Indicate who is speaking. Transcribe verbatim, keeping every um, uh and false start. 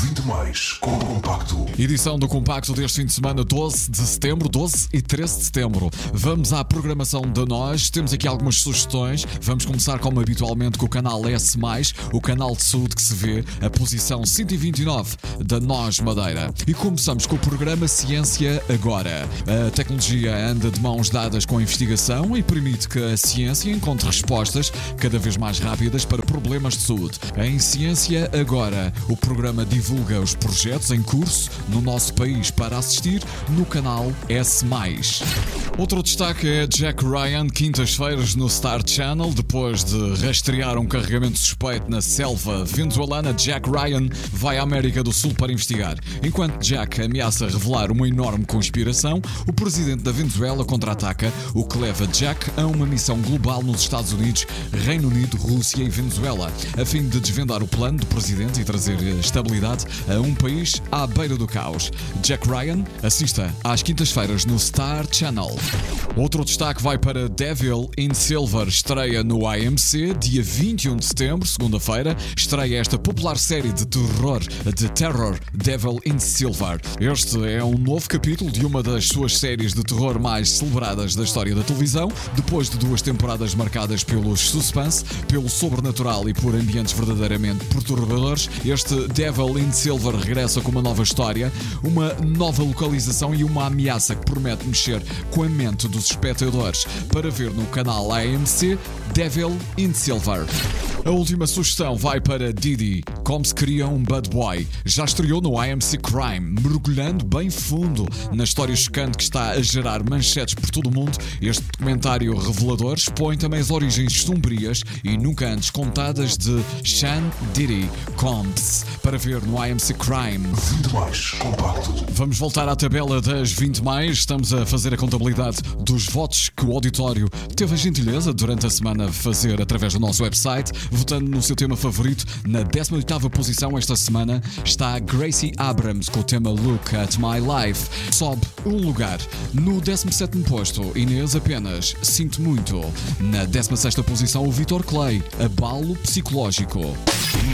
Speaker 1: vinte mais com o Compacto.
Speaker 2: Edição do Compacto deste fim de semana, doze de setembro, doze e treze de setembro. Vamos à programação de nós. Temos aqui algumas sugestões. Vamos começar, como habitualmente, com o canal S mais, o canal de saúde que se vê, a posição cento e vinte e nove da Nós Madeira. E começamos com o programa Ciência Agora. A tecnologia anda de mãos dadas com a investigação e permite que a ciência encontre respostas cada vez mais rápidas para problemas de saúde. Em Ciência Agora, o programa divulga os projetos em curso no nosso país para assistir no canal S mais. Outro destaque é Jack Ryan, quintas-feiras no Star Channel. Depois de rastrear um carregamento suspeito na selva venezuelana, Jack Ryan vai à América do Sul para investigar. Enquanto Jack ameaça revelar uma enorme conspiração, o presidente da Venezuela contra-ataca, o que leva Jack a uma missão global nos Estados Unidos, Reino Unido, Rússia e Venezuela, a fim de desvendar o plano do presidente e trazer estabilidade a um país à beira do caos. Jack Ryan assista às quintas-feiras no Star Channel. Outro destaque vai para Devil in Silver, estreia no A M C, dia vinte e um de setembro, segunda-feira, estreia esta popular série de terror, de terror, Devil in Silver. Este é um novo capítulo de uma das suas séries de terror mais celebradas da história da televisão, depois de duas temporadas marcadas pelos suspense, pelo sobrenatural e por ambientes verdadeiramente perturbadores. Este Devil in Silver regressa com uma nova história, uma nova localização e uma ameaça que promete mexer com a mente dos espectadores. Para ver no canal A M C, Devil in Silver. A última sugestão vai para Diddy, como se cria um bad boy. Já estreou no A M C Crime, mergulhando bem fundo na história chocante que está a gerar manchetes por todo o mundo. Este documentário revelador expõe também as origens sombrias e nunca antes contadas de Sean Diddy Combs. Para ver no A M C Crime.
Speaker 1: vinte mais Compacto.
Speaker 2: Vamos voltar à tabela das vinte mais. Estamos a fazer a contabilidade dos votos que o auditório teve a gentileza durante a semana de fazer através do nosso website, votando no seu tema favorito. Na décima oitava posição esta semana está Gracie Abrams com o tema Look at My Life. Sobe um lugar. No décimo sétimo posto, Inês apenas Sinto Muito. Na décima sexta posição, o Vitor Clay, Abalo Psicológico.